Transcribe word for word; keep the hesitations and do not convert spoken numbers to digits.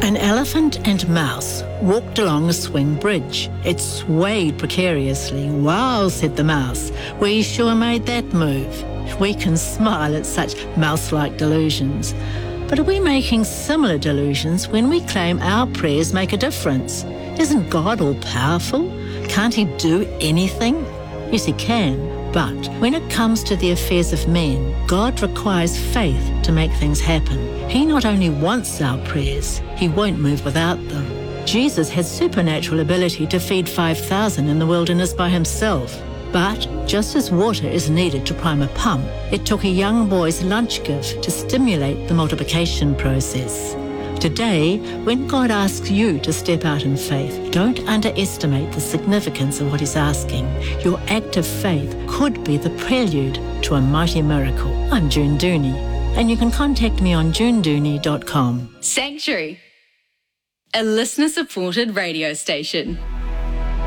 An elephant and mouse walked along a swing bridge. It swayed precariously. "Wow," said the mouse, "we sure made that move." We can smile at such mouse-like delusions. But are we making similar delusions when we claim our prayers make a difference? Isn't God all-powerful? Can't he do anything? Yes, he can. But when it comes to the affairs of men, God requires faith to make things happen. He not only wants our prayers, he won't move without them. Jesus had supernatural ability to feed five thousand in the wilderness by himself. But just as water is needed to prime a pump, it took a young boy's lunch gift to stimulate the multiplication process. Today, when God asks you to step out in faith, don't underestimate the significance of what he's asking. Your act of faith could be the prelude to a mighty miracle. I'm June Dooney, and you can contact me on june dooney dot com. Sanctuary, a listener-supported radio station.